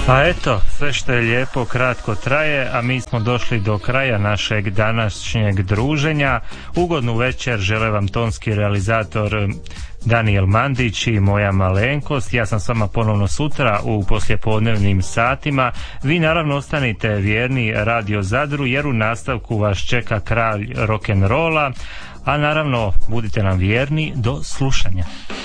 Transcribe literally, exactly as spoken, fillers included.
A eto, sve što je lijepo kratko traje, a mi smo došli do kraja našeg današnjeg druženja. Ugodnu večer žele vam tonski realizator Daniel Mandić i moja malenkost. Ja sam s vama ponovno sutra u poslijepodnevnim satima. Vi naravno ostanite vjerni Radio Zadru, jer u nastavku vas čeka kralj rock'n'rolla, a naravno budite nam vjerni. Do slušanja.